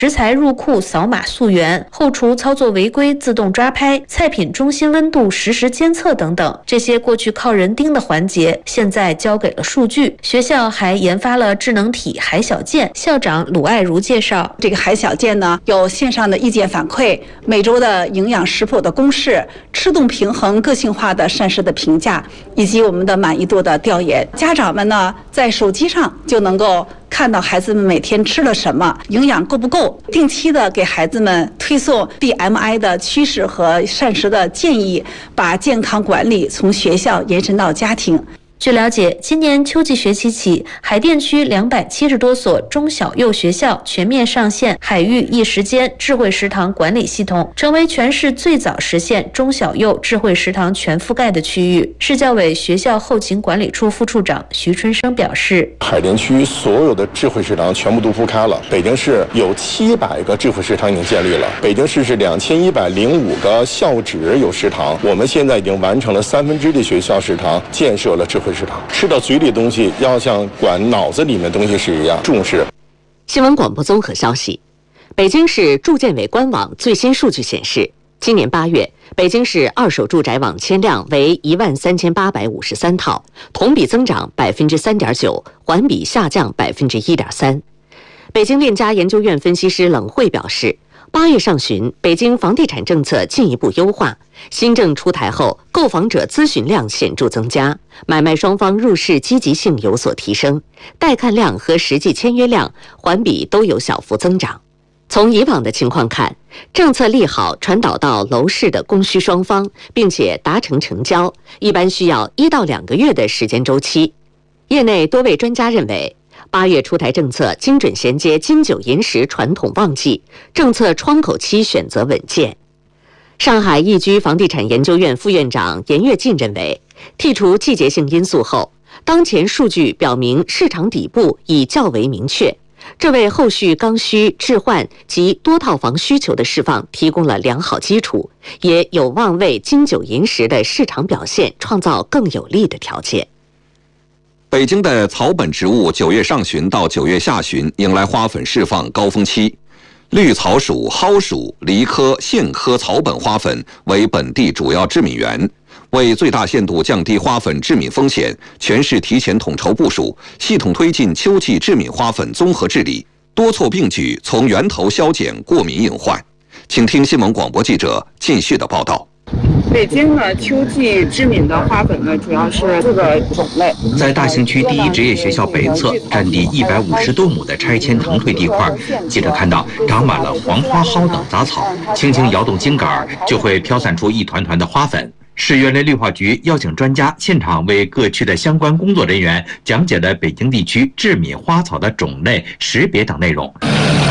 食材入库扫码溯源，后厨操作违规自动抓拍，菜品中心温度实时监测等等，这些过去靠人盯的环节，现在交给了数据。学校还研发了智能体海小健，校长鲁爱如介绍， 这个海小健呢，有线上的意见反馈，每周的营养食谱的公示，吃动平衡个性化的膳食的评价，以及我们的满意度的调研。家长们呢，在手机上就能够看到孩子们每天吃了什么，营养够不够，定期的给孩子们推送 BMI 的趋势和膳食的建议，把健康管理从学校延伸到家庭。 据了解，今年秋季学期起，海淀区270多所中小幼学校全面上线海域一时间智慧食堂管理系统，成为全市最早实现中小幼智慧食堂全覆盖的区域。市教委学校后勤管理处副处长徐春生表示， 海淀区所有的智慧食堂全部都铺开了，北京市有700个智慧食堂已经建立了，北京市是2105个校址有食堂，我们现在已经完成了1/3的学校食堂建设了智慧食堂，吃到嘴里的东西要像管脑子里面的东西是一样重视。 新闻广播综合消息，北京市住建委官网最新数据显示，今年8月，北京市二手住宅网签量为13853套，同比增长3.9%，环比下降1.3%。北京链家研究院分析师冷慧表示，8月上旬，北京房地产政策进一步优化，新政出台后，购房者咨询量显著增加，买卖双方入市积极性有所提升，带看量和实际签约量环比都有小幅增长。从以往的情况看，政策利好传导到楼市的供需双方，并且达成成交，一般需要1到2个月的时间周期。业内多位专家认为，8月出台政策精准衔接金九银十传统旺季，政策窗口期选择稳健。上海易居房地产研究院副院长严跃进认为，剔除季节性因素后，当前数据表明市场底部已较为明确，这为后续刚需置换及多套房需求的释放提供了良好基础，也有望为金九银十的市场表现创造更有利的条件。 北京的草本植物9月上旬到9月下旬迎来花粉释放高峰期，绿草属、蒿属、梨科、苋科草本花粉为本地主要致敏源。为最大限度降低花粉致敏风险，全市提前统筹部署，系统推进秋季致敏花粉综合治理，多措并举，从源头消减过敏隐患。请听新闻广播记者靳旭的报道。 北京呢，秋季致敏的花粉呢，主要是4个种类。 在大兴区第一职业学校北侧，占地150多亩的拆迁腾退地块，记者看到长满了黄花蒿等杂草，轻轻摇动茎杆，就会飘散出一团团的花粉。市园林绿化局邀请专家现场为各区的相关工作人员讲解了北京地区致敏花草的种类、识别等内容。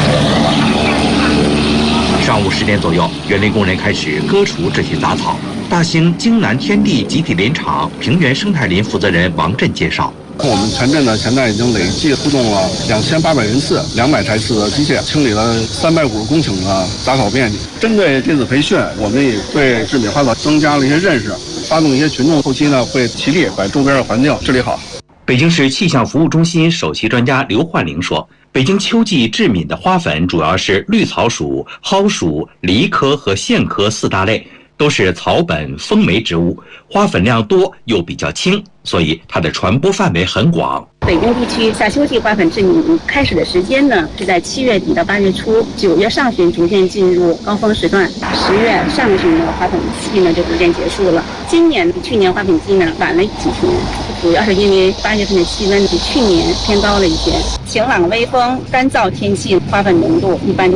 上午10点左右，园林工人开始割除这些杂草。大兴京南天地集体林场平原生态林负责人王震介绍， 我们全镇呢，现在已经累计出动了2800人次，200台次的机械，清理了350公顷的杂草面积。针对这次培训，我们也对致敏花草增加了一些认识，发动一些群众，后期呢会齐力把周边的环境治理好。 北京市气象服务中心首席专家刘焕玲说，北京秋季致敏的花粉主要是绿草属、蒿属、梨科和苋科4大类，都是草本风媒植物，花粉量多又比较轻，所以它的传播范围很广。 北京地区夏秋季花粉致敏开始的时间呢，是在7月底到8月初，9月上旬逐渐进入高峰时段，10月上旬的花粉季呢就逐渐结束了。今年比去年花粉季呢晚了几天，主要是因为8月份的气温比去年偏高了一些，晴朗微风、干燥天气，花粉浓度一般